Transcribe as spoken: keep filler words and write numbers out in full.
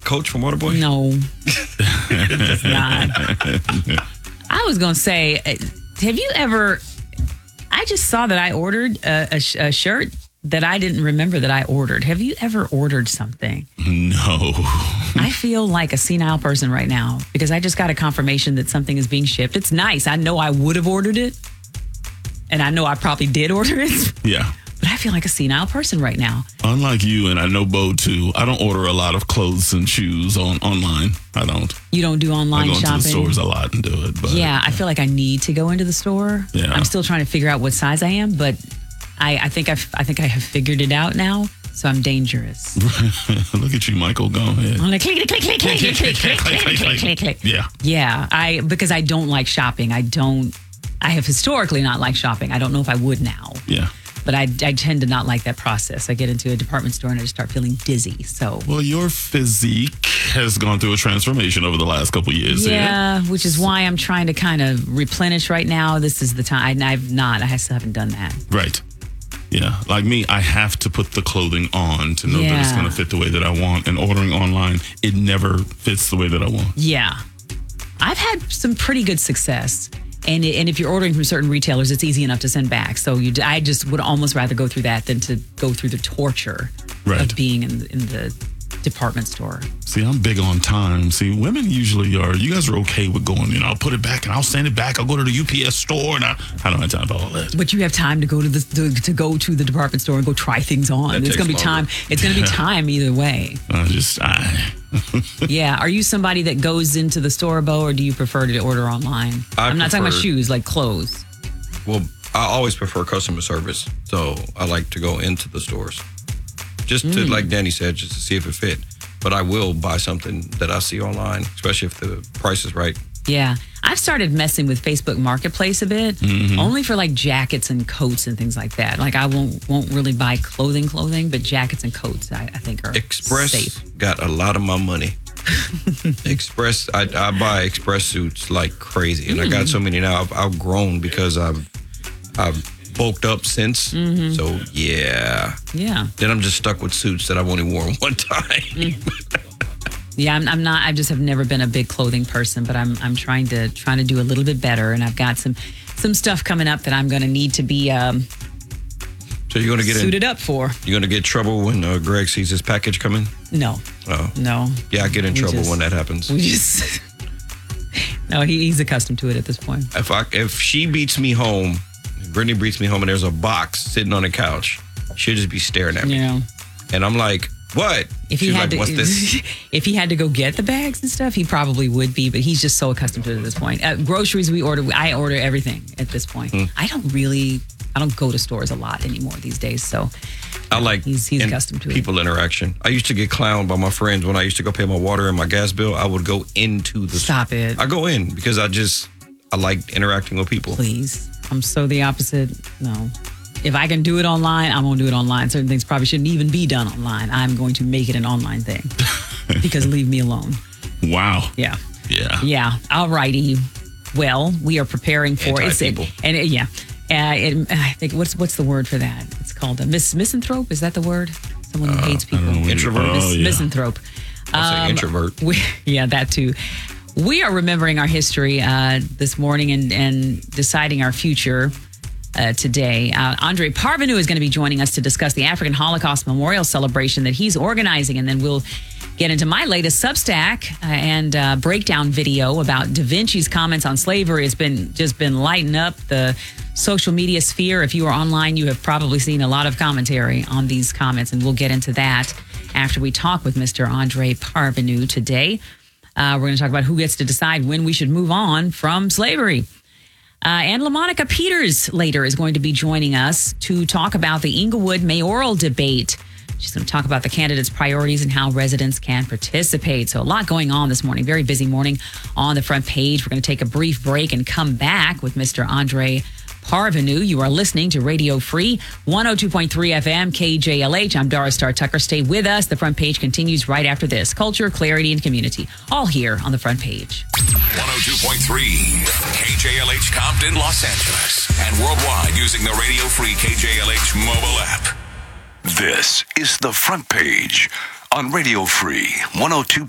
coach from Waterboy? No, it's not. I was going to say, have you ever, I just saw that I ordered a, a, sh- a shirt that I didn't remember that I ordered. Have you ever ordered something? No. I feel like a senile person right now because I just got a confirmation that something is being shipped. It's nice. I know I would have ordered it. And I know I probably did order it. Yeah. But I feel like a senile person right now. Unlike you, and I know Bo too, I don't order a lot of clothes and shoes on online. I don't. You don't do online I go into shopping? the stores a lot and do it. But, yeah, I feel like I need to go into the store. Yeah. I'm still trying to figure out what size I am, but I, I think I've, I think I have figured it out now. So I'm dangerous. Look at you, Michael. Go ahead. I'm like, click, click, click, click, click, click, click, click, click, click, click. Yeah. Yeah, I because I don't like shopping. I don't. I have historically not liked shopping. I don't know if I would now. Yeah. But I, I tend to not like that process. I get into a department store and I just start feeling dizzy. So Well, your physique has gone through a transformation over the last couple of years. yeah, which is why I'm trying to kind of replenish right now. This is the time. I've not. I still haven't done that. Right. Yeah. Like me, I have to put the clothing on to know that it's Yeah. going to fit the way that I want. And ordering online, it never fits the way that I want. Yeah, I've had some pretty good success. And and if you're ordering from certain retailers, it's easy enough to send back. So you, I just would almost rather go through that than to go through the torture Right. of being in, in the department store. See, I'm big on time. See, women usually are, you guys are okay with going, you know, I'll put it back and I'll send it back. I'll go to the U P S store and I, I don't have time for all that. But you have time to go to the to, to go to the department store and go try things on. That It's going to be takes time. longer. It's going to be time either way. I just, I, Yeah. Are you somebody that goes into the store, Bo, or do you prefer to order online? I I'm not talking about prefer- shoes, like clothes. Well, I always prefer customer service. So I like to go into the stores. Just to, like Danny said, just to see if it fit. But I will buy something that I see online, especially if the price is right. Yeah. I've started messing with Facebook Marketplace a bit, Mm-hmm. only for like jackets and coats and things like that. Like I won't won't really buy clothing, clothing, but jackets and coats I, I think are Express safe. got a lot of my money. Express, I, I buy Express suits like crazy, and I got so many now. I've outgrown because I've I've bulked up since. Mm-hmm. So yeah, Yeah. then I'm just stuck with suits that I've only worn one time. Yeah, I'm, I'm not. I just have never been a big clothing person, but I'm I'm trying to trying to do a little bit better, and I've got some some stuff coming up that I'm going to need to be um, So you're gonna get in, suited up for. you're gonna get trouble when uh, Greg sees his package coming. No, Oh, no, yeah, I get in We trouble just- when that happens. we just no. He, he's accustomed to it at this point. If I if she beats me home, Brittany beats me home, and there's a box sitting on the couch, she'll just be staring at me, Yeah. and I'm like, "What?" If he She's had like, to, "What's this?" if he had to go get the bags and stuff, he probably would be. But he's just so accustomed to it at this point. Uh, groceries, we order. I order everything at this point. Hmm. I don't really. I don't go to stores a lot anymore these days. So I like He's- he's in- accustomed to it. people interaction. I used to get clowned by my friends when I used to go pay my water and my gas bill. I would go into the stop it, I go in because I just I like interacting with people. please. I'm so the opposite. No. If I can do it online, I'm going to do it online. Certain things probably shouldn't even be done online. I'm going to make it an online thing because leave me alone. wow. Yeah. Yeah. Yeah. All righty. Well, we are preparing for it's Anti-people. and it, yeah. Uh, it, I think what's what's the word for that? It's called a mis- misanthrope. Is that the word? Someone who hates people. I don't know what you- Introvert. Oh, Mis- yeah. Misanthrope. I say Um, introvert. We, yeah, that too. We are remembering our history uh, this morning and, and deciding our future uh, today. Uh, Andre Parvenu is going to be joining us to discuss the African Holocaust Memorial celebration that he's organizing, and then we'll get into my latest Substack uh, and uh, breakdown video about Da Vinci's comments on slavery. It's been just been lighting up the social media sphere. If you are online, you have probably seen a lot of commentary on these comments, and we'll get into that after we talk with Mister Andre Parvenu today. Uh, we're going to talk about who gets to decide when we should move on from slavery. Uh, and LaMonica Peters later is going to be joining us to talk about the Inglewood mayoral debate. She's going to talk about the candidates' priorities and how residents can participate. So a lot going on this morning. Very busy morning on the front page. We're going to take a brief break and come back with Mister Andre Parvenu. You are listening to Radio Free, one oh two point three F M, K J L H. I'm Doris Star Tucker. Stay with us. The front page continues right after this. Culture, clarity, and community. All here on the front page. one oh two point three K J L H Compton, Los Angeles, and worldwide using the Radio Free K J L H mobile app. This is the front page on Radio Free one oh two